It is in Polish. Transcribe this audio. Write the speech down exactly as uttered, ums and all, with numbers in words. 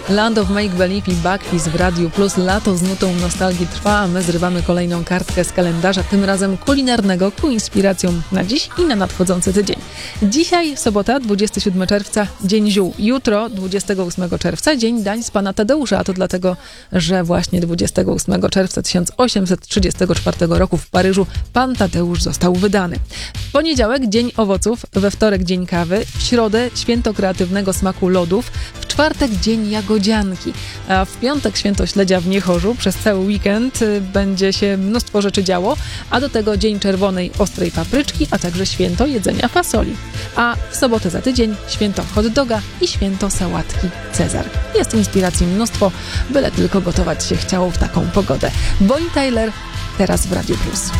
Land of Make Believe i Backfist w Radiu Plus. Lato z nutą nostalgii trwa, a my zrywamy kolejną kartkę z kalendarza, tym razem kulinarnego, ku inspiracją na dziś i na nadchodzący tydzień. Dzisiaj sobota, dwudziestego siódmego czerwca, dzień ziół. Jutro, dwudziestego ósmego czerwca, dzień dań z pana Tadeusza, a to dlatego, że właśnie dwudziestego ósmego czerwca tysiąc osiemset trzydziestego czwartego roku w Paryżu pan Tadeusz został wydany. W poniedziałek dzień owoców, we wtorek dzień kawy, w środę święto kreatywnego smaku lodów, w czwartek dzień jagodzianki, a w piątek święto śledzia w Niechorzu. Przez cały weekend będzie się mnóstwo rzeczy działo, a do tego dzień czerwonej ostrej papryczki, a także święto jedzenia fasoli. A w sobotę za tydzień święto hot doga i święto sałatki Cezar. Jest inspiracji mnóstwo, byle tylko gotować się chciało w taką pogodę. Bonnie Tyler teraz w Radiu Plus.